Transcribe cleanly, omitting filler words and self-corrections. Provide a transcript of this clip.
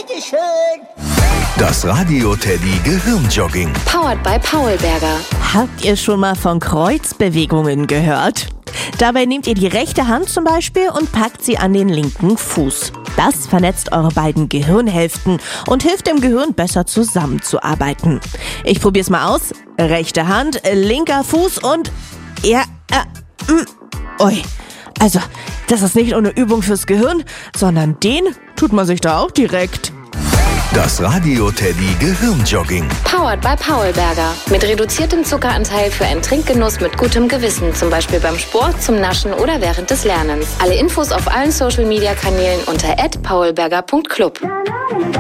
bitteschön. Das Radio Teddy Gehirnjogging. Powered by Paulberger. Habt ihr schon mal von Kreuzbewegungen gehört? Dabei nehmt ihr die rechte Hand zum Beispiel und packt sie an den linken Fuß. Das vernetzt eure beiden Gehirnhälften und hilft dem Gehirn besser zusammenzuarbeiten. Ich probier's mal aus. Rechte Hand, linker Fuß und... Ui. Also, das ist nicht nur eine Übung fürs Gehirn, sondern den tut man sich da auch direkt. Das Radio Teddy Gehirnjogging. Powered by Paulberger. Mit reduziertem Zuckeranteil für einen Trinkgenuss mit gutem Gewissen. Zum Beispiel beim Sport, zum Naschen oder während des Lernens. Alle Infos auf allen Social-Media-Kanälen unter @paulberger.club.